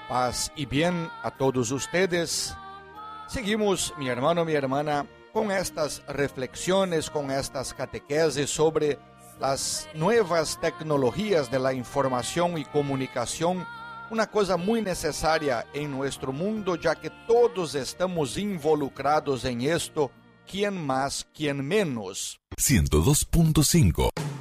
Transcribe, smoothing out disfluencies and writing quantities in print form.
Paz y bien a todos ustedes. Seguimos, mi hermano, mi hermana, con estas reflexiones, con estas catequesis sobre las nuevas tecnologías de la información y comunicación, una cosa muy necesaria en nuestro mundo, ya que todos estamos involucrados en esto, quién más, quién menos. 102.5